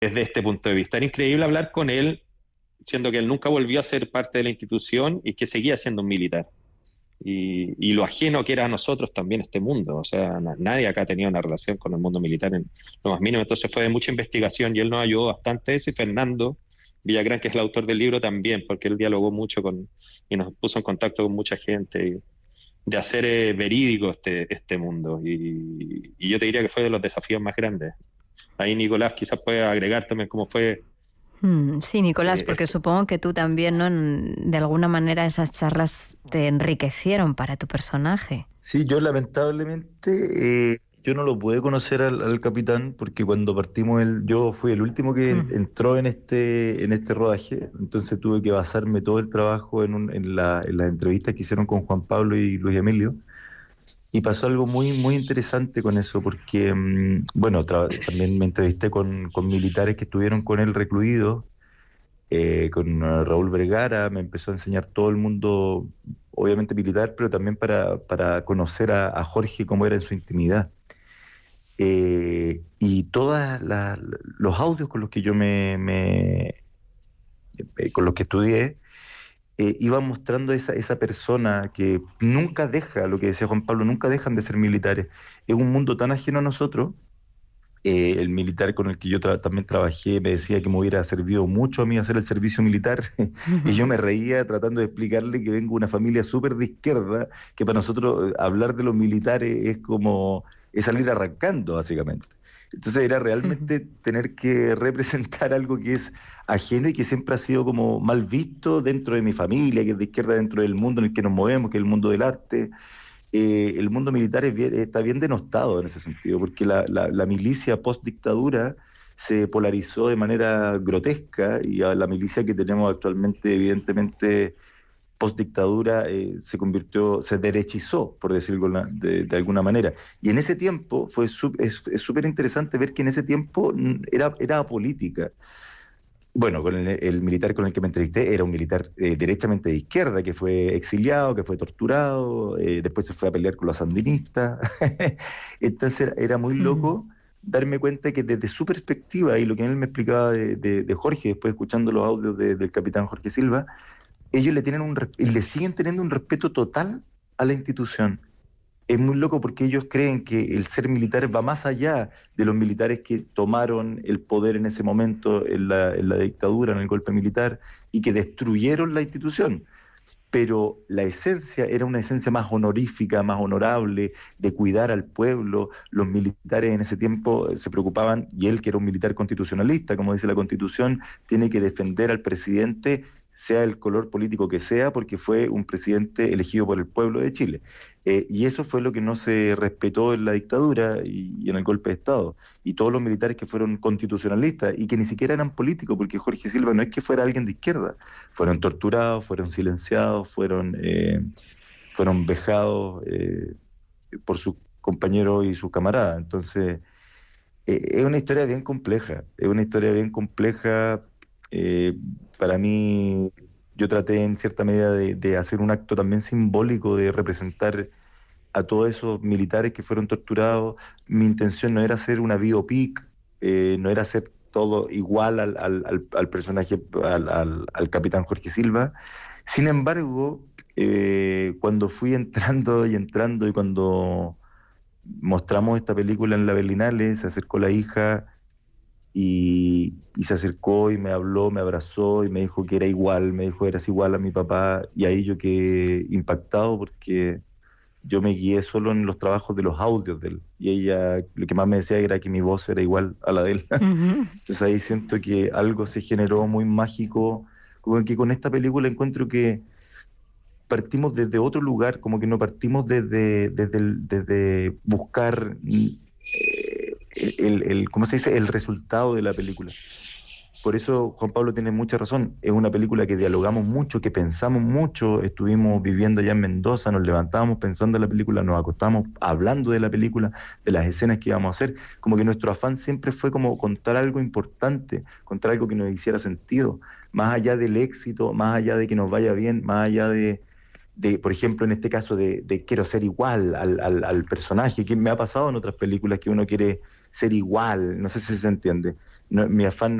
desde este punto de vista. Era increíble hablar con él, siendo que él nunca volvió a ser parte de la institución y que seguía siendo un militar. Y lo ajeno que era a nosotros también este mundo. O sea, nadie acá tenía una relación con el mundo militar en lo más mínimo. Entonces fue de mucha investigación y él nos ayudó bastante eso. Y Fernando Villagrán, que es el autor del libro también, porque él dialogó mucho con y nos puso en contacto con mucha gente. De hacer verídico este mundo. Y yo te diría que fue de los desafíos más grandes. Ahí Nicolás quizás puede agregar también cómo fue. Sí, Nicolás, porque Este. supongo que tú también, ¿no? De alguna manera esas charlas te enriquecieron para tu personaje. Sí, yo lamentablemente yo no lo pude conocer al capitán porque cuando partimos yo fui el último que Mm. entró en este rodaje, entonces tuve que basarme todo el trabajo en las entrevistas que hicieron con Juan Pablo y Luis Emilio. Y pasó algo muy, muy interesante con eso, porque, bueno, también me entrevisté con militares que estuvieron con él recluidos, con Raúl Vergara, me empezó a enseñar todo el mundo, obviamente militar, pero también para conocer a Jorge cómo era en su intimidad. Y todos los audios con los que con los que estudié, iban mostrando esa persona que nunca deja, lo que decía Juan Pablo, nunca dejan de ser militares. Es un mundo tan ajeno a nosotros. El militar con el que yo también trabajé me decía que me hubiera servido mucho a mí hacer el servicio militar y yo me reía tratando de explicarle que vengo de una familia súper de izquierda, que para nosotros hablar de los militares es salir arrancando, básicamente. Entonces era realmente tener que representar algo que es ajeno y que siempre ha sido como mal visto dentro de mi familia, que es de izquierda dentro del mundo en el que nos movemos, que es el mundo del arte. El mundo militar está bien denostado en ese sentido, porque la milicia post-dictadura se polarizó de manera grotesca y a la milicia que tenemos actualmente, evidentemente, post-dictadura, se derechizó, por decirlo de alguna manera. Y en ese tiempo es súper interesante ver que en ese tiempo era apolítica. Bueno, con el militar con el que me entrevisté era un militar derechamente de izquierda, que fue exiliado, que fue torturado, después se fue a pelear con los sandinistas. Entonces era muy loco darme cuenta que desde su perspectiva y lo que él me explicaba de Jorge, después escuchando los audios del capitán Jorge Silva, ellos le siguen teniendo un respeto total a la institución. Es muy loco porque ellos creen que el ser militar va más allá de los militares que tomaron el poder en ese momento en la dictadura, en el golpe militar, y que destruyeron la institución. Pero la esencia era una esencia más honorífica, más honorable, de cuidar al pueblo. Los militares en ese tiempo se preocupaban, y él, que era un militar constitucionalista, como dice la Constitución, tiene que defender al presidente, sea el color político que sea, porque fue un presidente elegido por el pueblo de Chile. Y eso fue lo que no se respetó en la dictadura y en el golpe de Estado. Y todos los militares que fueron constitucionalistas y que ni siquiera eran políticos, porque Jorge Silva no es que fuera alguien de izquierda, fueron torturados, fueron silenciados, fueron vejados por sus compañeros y sus camaradas. Entonces, es una historia bien compleja, es una historia bien compleja. eh, para mí, yo traté en cierta medida de hacer un acto también simbólico de representar a todos esos militares que fueron torturados. Mi intención no era hacer una biopic, no era hacer todo igual al personaje, al capitán Jorge Silva. Sin embargo, cuando fui entrando y entrando y cuando mostramos esta película en la Berlinale, se acercó la hija y se acercó y me habló, me abrazó y me dijo que era igual, me dijo eras igual a mi papá, y ahí yo quedé impactado porque yo me guié solo en los trabajos de los audios de él, y ella lo que más me decía era que mi voz era igual a la de él. Ujú. Entonces ahí siento que algo se generó muy mágico, como que con esta película encuentro que partimos desde otro lugar, como que no partimos desde buscar ¿cómo se dice? El resultado de la película. Por eso Juan Pablo tiene mucha razón. Es una película que dialogamos mucho, que pensamos mucho. Estuvimos viviendo allá en Mendoza, nos levantábamos pensando en la película, nos acostamos hablando de la película, de las escenas que íbamos a hacer. Como que nuestro afán siempre fue como contar algo importante, contar algo que nos hiciera sentido, más allá del éxito, más allá de que nos vaya bien, más allá por ejemplo, en este caso de quiero ser igual al personaje, que me ha pasado en otras películas que uno quiere ser igual, no sé si se entiende. mi afán